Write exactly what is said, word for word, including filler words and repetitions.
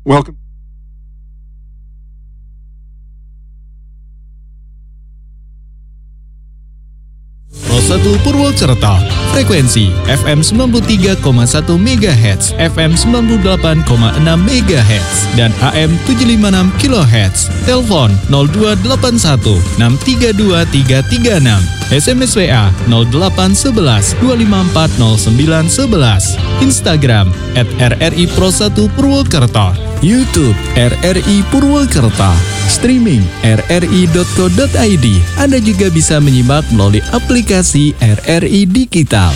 Welcome. Pro satu Purwokerto, frekuensi F M sembilan puluh tiga koma satu megahertz, F M sembilan puluh delapan koma enam megahertz, dan A M tujuh ratus lima puluh enam kilohertz. Telepon nol dua delapan satu enam tiga dua tiga tiga enam, S M S W A nol delapan satu satu dua lima empat nol sembilan satu satu, Instagram at R R I Pro satu Purwokerto, YouTube R R I Purwokerto, streaming r r i dot co dot i d. Anda juga bisa menyimak melalui aplikasi R R I Digital.